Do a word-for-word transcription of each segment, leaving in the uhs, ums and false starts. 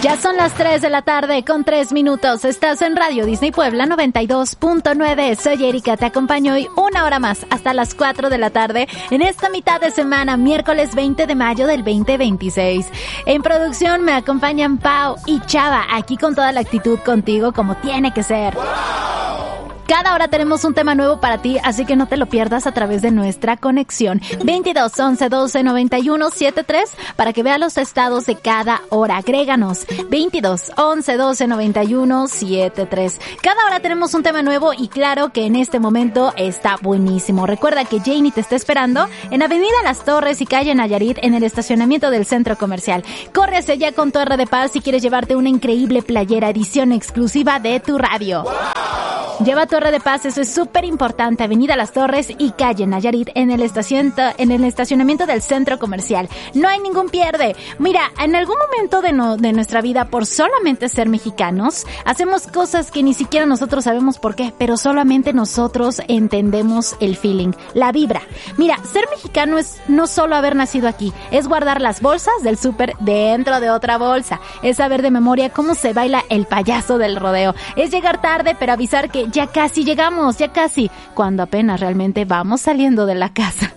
Ya son las tres de la tarde con tres minutos. Estás en Radio Disney Puebla noventa y dos punto nueve. Soy Erika, te acompaño hoy una hora más hasta las cuatro de la tarde en esta mitad de semana, miércoles veinte de mayo del veinte veintiséis. En producción me acompañan Pau y Chava, aquí con toda la actitud contigo como tiene que ser. Cada hora tenemos un tema nuevo para ti, así que no te lo pierdas a través de nuestra conexión. veintidós, once, doce, noventa y uno, setenta y tres para que veas los estados de cada hora. Agréganos. veintidós, once, doce, noventa y uno, setenta y tres. Cada hora tenemos un tema nuevo y claro que en este momento está buenísimo. Recuerda que Janie te está esperando en Avenida Las Torres y Calle Nayarit en el estacionamiento del Centro Comercial. Corre hacia allá con tu R de Paz si quieres llevarte una increíble playera edición exclusiva de tu radio. ¡Wow! Lleva Torre de Paz, eso es súper importante. Avenida Las Torres y Calle Nayarit en el, estacion, en el estacionamiento del Centro Comercial. No hay ningún pierde. Mira, en algún momento de, no, de nuestra vida, por solamente ser mexicanos, hacemos cosas que ni siquiera nosotros sabemos por qué, pero solamente nosotros entendemos el feeling, la vibra. Mira, ser mexicano es no solo haber nacido aquí, es guardar las bolsas del súper dentro de otra bolsa, es saber de memoria cómo se baila el payaso del rodeo, es llegar tarde pero avisar que ya casi llegamos, ya casi, cuando apenas realmente vamos saliendo de la casa.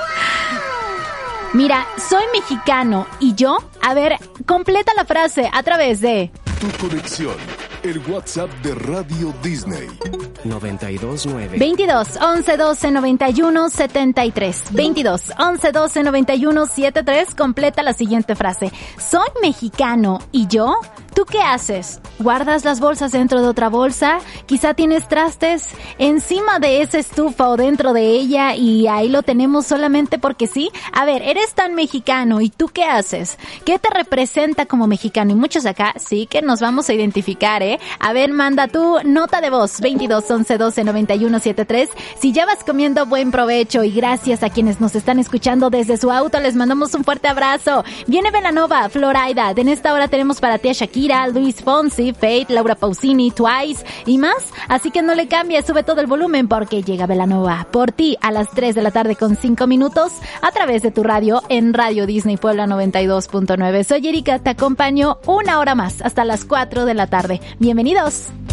Mira, soy mexicano y yo, a ver, completa la frase a través de... Tu conexión, el WhatsApp de Radio Disney. noventa y dos nueve. veintidós, once, doce, noventa y uno, setenta y tres. veintidós, once, doce, noventa y uno, setenta y tres. Completa la siguiente frase. Soy mexicano y yo... ¿Tú qué haces? ¿Guardas las bolsas dentro de otra bolsa? Quizá tienes trastes encima de esa estufa o dentro de ella y ahí lo tenemos solamente porque sí. A ver, eres tan mexicano y ¿tú qué haces? ¿Qué te representa como mexicano? Y muchos acá sí que nos vamos a identificar, ¿eh? A ver, manda tu nota de voz veintidós, once, doce, noventa y uno, setenta y tres. Si ya vas comiendo, buen provecho y gracias a quienes nos están escuchando desde su auto, les mandamos un fuerte abrazo. Viene Belanova, Florida. En esta hora tenemos para ti a Shakira, Luis Fonsi, Faith, Laura Pausini, Twice y más. Así que no le cambies, sube todo el volumen porque llega Belanova por ti a las tres de la tarde con cinco minutos a través de tu radio en Radio Disney Puebla noventa y dos punto nueve. Soy Erika, te acompaño una hora más hasta las cuatro de la tarde. Bienvenidos.